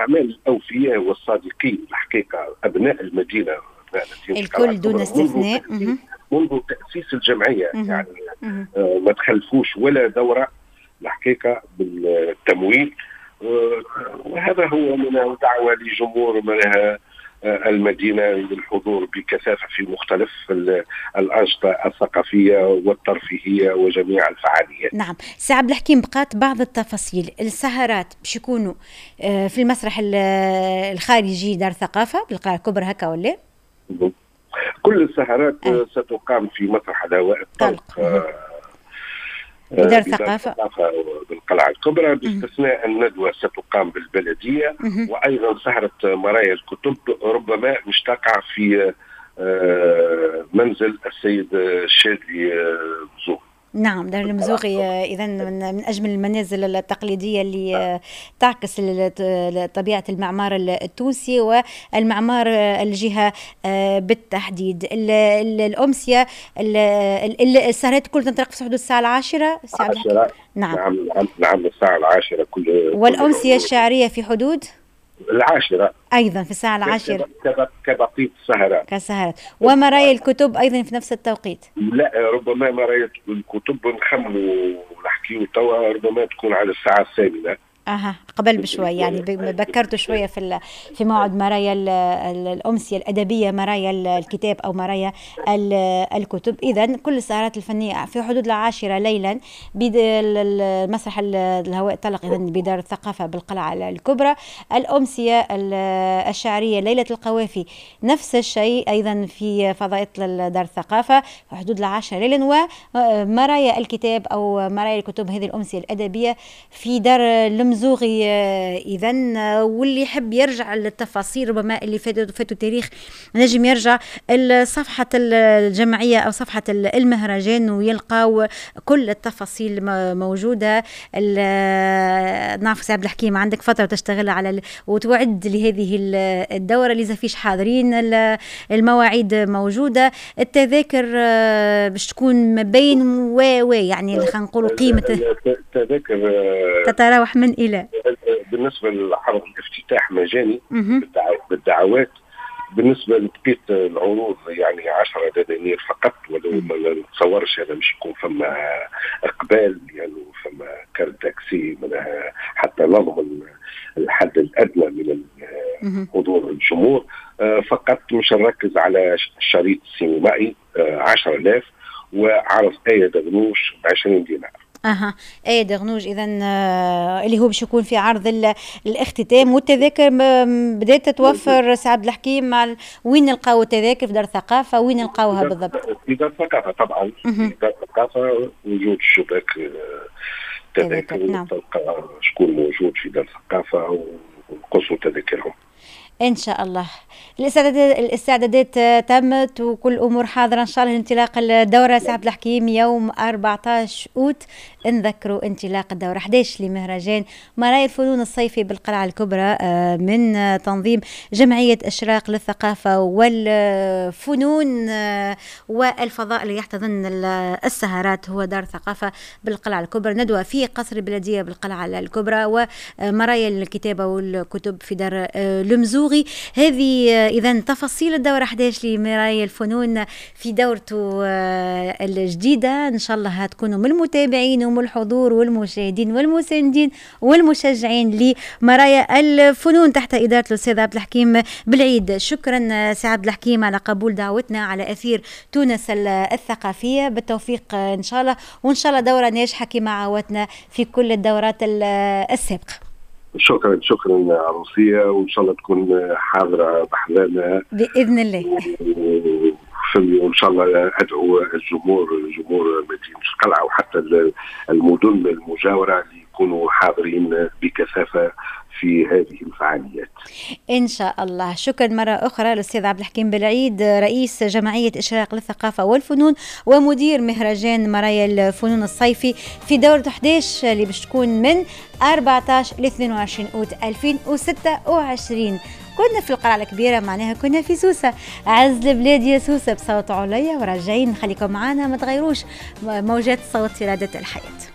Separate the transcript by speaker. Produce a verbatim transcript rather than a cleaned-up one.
Speaker 1: الأعمال الأوفياء والصادقين الحقيقة أبناء المدينة
Speaker 2: الكل دون استثناء
Speaker 1: منذ تأسيس الجمعية يعني آه ما تخلفوش ولا دورة الحقيقة بالتمويل، وهذا هو من دعوة لجمهور منها المدينة للحضور بكثافة في مختلف الأنشطة الثقافية والترفيهية وجميع الفعاليات.
Speaker 2: نعم سي عبد الحكيم، بقات بعض التفاصيل. السهرات باش يكونوا في المسرح الخارجي دار ثقافة بالقلعة الكبرى هكا ولا؟
Speaker 1: كل السهرات أه. ستقام في مسرح الهواء الطلق
Speaker 2: في دار الثقافة
Speaker 1: بالقلعة الكبرى، باستثناء الندوة ستقام بالبلدية، وأيضا سهرة مرايا الكتب ربما مش تقع في منزل السيد الشاذلي بزوغ.
Speaker 2: نعم دار المزوغي إذا من أجمل المنازل التقليدية اللي تعكس طبيعة المعمار التونسي والمعمار الجهة بالتحديد. الأمسية السهرات كلها تنطلق في حدود الساعة العاشرة.
Speaker 1: العاشرة نعم نعم نعم الساعة العاشرة كل.
Speaker 2: والأمسية الشعرية في حدود
Speaker 1: العاشرة
Speaker 2: أيضا في الساعة العاشرة
Speaker 1: كبقية السهرات
Speaker 2: كسهرات. ومرايا الكتب أيضا في نفس التوقيت؟
Speaker 1: لا ربما مرايا الكتب نخموا نحكيو توا ربما تكون على الساعة الثامنة.
Speaker 2: اها قبل بشوي يعني بكرتوا شويه في في موعد مرايا الامسيه الادبيه، مرايا الكتاب او مرايا الكتب. اذا كل السهرات الفنيه في حدود العاشره ليلا بالمسرح الهواء الطلق اذا بدار الثقافه بالقلعه الكبرى. الامسيه الشعريه ليله القوافي نفس الشيء ايضا في فضاء دار الثقافه في حدود العاشره ليلا. ومرايا الكتاب او مرايا الكتب هذه الامسيه الادبيه في دار المزوغي. إذا واللي يحب يرجع للتفاصيل ربما اللي فاتوا فاتوا تاريخ نجم يرجع صفحة الجمعية أو صفحة المهرجان ويلقى كل التفاصيل موجودة. نعرف سي عبد الحكيم عندك فترة تشتغل على وتوعد لهذه الدورة اللي فيش حاضرين، المواعيد موجودة، التذاكر باش تكون ما بين و يعني خلينا نقولوا قيمة
Speaker 1: التذاكر
Speaker 2: تتراوح من إلى.
Speaker 1: بالنسبة لعرض الافتتاح مجاني بالدعوات، بالنسبة لبقية العروض يعني عشرة دنانير فقط، ولو ما نتصورش هذا مش يكون فما إقبال يعني فما كارت تاكسي منها حتى نضمن الحد الأدنى من حضور الجمهور. فقط مش نركز على الشريط السينمائي عشرة آلاف وعرض آية دغنوش بعشرين دينار.
Speaker 2: اها ايه دغنوج اذا آه اللي هو باش يكون في عرض الاختتام. والتذاكر بدات تتوفر سي عبد الحكيم مع وين نلقاو التذاكر في دار الثقافه؟ وين نلقاوها بالضبط؟
Speaker 1: في دار الثقافه طبعا في دار الثقافه وجود الشباك تذاكر نعم. تلقى شكون موجود في دار الثقافه ونقصوا تذاكرهم
Speaker 2: إن شاء الله. الاستعدادات الاستعدادات تمت وكل أمور حاضرة إن شاء الله لانطلاق الدورة. سي عبد الحكيم يوم أربعة عشر أوت نذكروا انطلاق الدورة أحد عشر لمهرجان مرايا الفنون الصيفي بالقلعة الكبرى من تنظيم جمعية إشراق للثقافة والفنون والفضاء اللي يحتضن السهرات هو دار الثقافة بالقلعة الكبرى. ندوة في قصر البلدية بالقلعة الكبرى ومرايا الكتابة والكتب في دار المزوغي. هذه إذا تفاصيل الدورة أحد عشر لمرايا الفنون في دورته الجديدة. إن شاء الله هتكونوا من المتابعين ومن الحضور والمشاهدين والمساندين والمشجعين لمرايا الفنون تحت إدارة الأستاذ عبد الحكيم بالعيد. شكرا سي عبد الحكيم على قبول دعوتنا على أثير تونس الثقافية. بالتوفيق إن شاء الله، وإن شاء الله دورة ناجحة كما عودنا في كل الدورات السابقة.
Speaker 1: شكرا شكرا عروسية، وإن شاء الله تكون حاضرة بحذانا
Speaker 2: بإذن الله.
Speaker 1: وإن شاء الله أدعو الجمهور جمهور مدينة القلعة وحتى المدن المجاورة اللي يكونوا حاضرين بكثافة في هذه الفعاليات
Speaker 2: إن شاء الله. شكرا مرة أخرى للأستاذ عبد الحكيم بالعيد رئيس جمعية إشراق للثقافة والفنون ومدير مهرجان مرايا الفنون الصيفي في دورة أحد عشر اللي باش تكون من أربعة عشر ل اثنين وعشرين أوت ألفين وستة وعشرين. كنا في القلعة الكبيرة، معناها كنا في سوسة. عز البلاد يا سوسة بصوت عليا، وراجعين خليكم معنا ما تغيروش موجات صوت رادة الحياة.